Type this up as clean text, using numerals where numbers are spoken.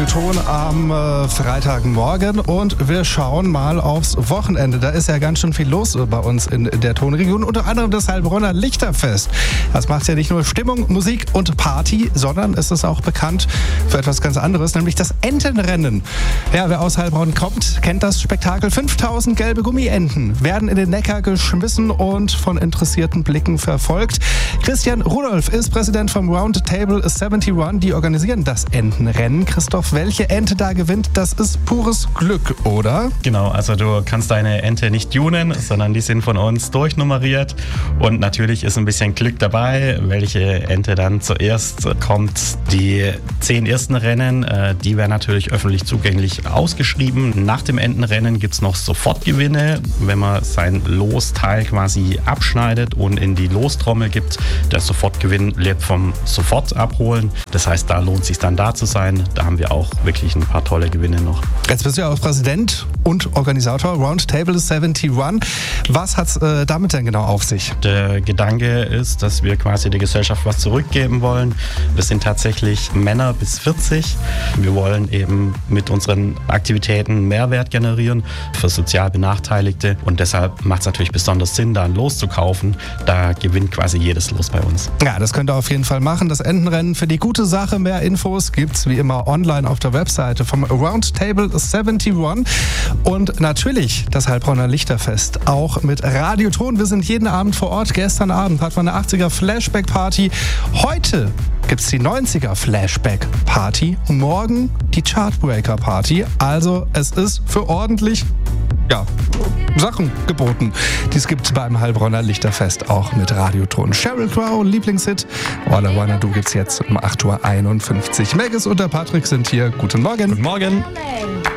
Radioton am Freitagmorgen und wir schauen mal aufs Wochenende. Da ist ja ganz schön viel los bei uns in der Tonregion, unter anderem das Heilbronner Lichterfest. Das macht ja nicht nur Stimmung, Musik und Party, sondern es ist auch bekannt für etwas ganz anderes, nämlich das Entenrennen. Ja, wer aus Heilbronn kommt, kennt das Spektakel. 5000 gelbe Gummienten werden in den Neckar geschmissen und von interessierten Blicken verfolgt. Christian Rudolph ist Präsident vom Roundtable 71, die organisieren das Entenrennen. Christoph, welche Ente da gewinnt, das ist pures Glück, oder? Genau, also du kannst deine Ente nicht tunen, sondern die sind von uns durchnummeriert und natürlich ist ein bisschen Glück dabei, welche Ente dann zuerst kommt. Die 10 ersten Rennen, die werden natürlich öffentlich zugänglich ausgeschrieben. Nach dem Entenrennen gibt es noch Sofortgewinne, wenn man sein Losteil quasi abschneidet und in die Lostrommel gibt. Der Sofortgewinn lebt vom Sofort abholen. Das heißt, da lohnt es sich dann da zu sein. Da haben wir auch wirklich ein paar tolle Gewinne noch. Jetzt bist du ja auch Präsident und Organisator Roundtable 71. Was hat es damit denn genau auf sich? Der Gedanke ist, dass wir quasi der Gesellschaft was zurückgeben wollen. Wir sind tatsächlich Männer bis 40. Wir wollen eben mit unseren Aktivitäten Mehrwert generieren für sozial Benachteiligte. Und deshalb macht es natürlich besonders Sinn, da ein Los zu kaufen. Da gewinnt quasi jedes Los bei uns. Ja, das könnt ihr auf jeden Fall machen. Das Entenrennen für die gute Sache. Mehr Infos gibt's wie immer online auf der Webseite vom Roundtable 71. Und natürlich das Heilbronner Lichterfest, auch mit Radioton. Wir sind jeden Abend vor Ort. Gestern Abend hatten wir eine 80er Flashback-Party. Heute gibt's die 90er Flashback-Party. Morgen die Chartbreaker-Party. Also es ist für ordentlich Sachen geboten. Dies gibt's beim Heilbronner Lichterfest auch mit Radioton. Sheryl Crow, Lieblingshit. All I Wanna Do gibt's jetzt um 8.51 Uhr. Megis und der Patrick sind hier. Guten Morgen. Guten Morgen.